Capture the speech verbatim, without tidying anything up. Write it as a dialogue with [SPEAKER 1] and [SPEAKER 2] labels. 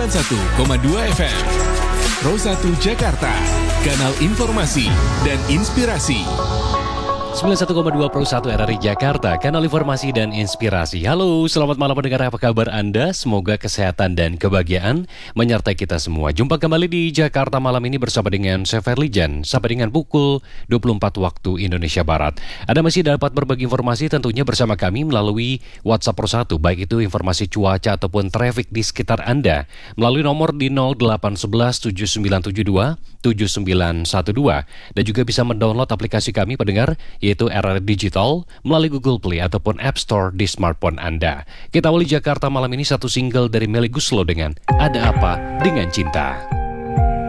[SPEAKER 1] sembilan puluh satu koma dua F M. Pro satu Jakarta, kanal informasi dan inspirasi.
[SPEAKER 2] sembilan puluh satu koma dua Pro satu R R I Jakarta, kanal informasi dan inspirasi. Halo, selamat malam pendengar, apa kabar Anda? Semoga kesehatan dan kebahagiaan menyertai kita semua. Jumpa kembali di Jakarta malam ini bersama dengan saya Ferlijan, sampai dengan pukul dua puluh empat waktu Indonesia Barat. Anda masih dapat berbagi informasi tentunya bersama kami melalui WhatsApp Pro satu, baik itu informasi cuaca ataupun traffic di sekitar Anda, melalui nomor di nol delapan satu satu tujuh sembilan tujuh dua tujuh sembilan satu dua, dan juga bisa mendownload aplikasi kami pendengar, yaitu R R I Digital melalui Google Play ataupun App Store di smartphone Anda. Kita awali Jakarta malam ini satu single dari Melly Goeslaw dengan Ada Apa Dengan Cinta.